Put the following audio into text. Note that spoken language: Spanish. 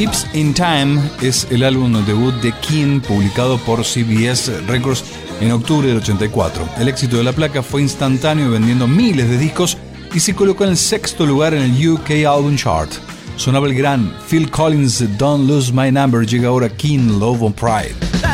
Chips in Time es el álbum debut de Keane, publicado por CBS Records en octubre del 84. El éxito de la placa fue instantáneo, vendiendo miles de discos, y se colocó en el 6º lugar en el UK Album Chart. Sonaba el gran Phil Collins, Don't Lose My Number. Llega ahora Keane, Love and Pride.